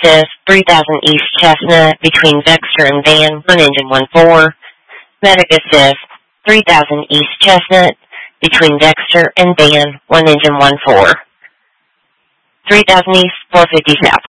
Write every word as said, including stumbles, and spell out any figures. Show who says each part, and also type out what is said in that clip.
Speaker 1: Assist, three thousand East Chestnut, between Dexter and Van, one engine one four. Medic Assist, three thousand East Chestnut, between Dexter and Van, one engine one four. three thousand East, four fifty South.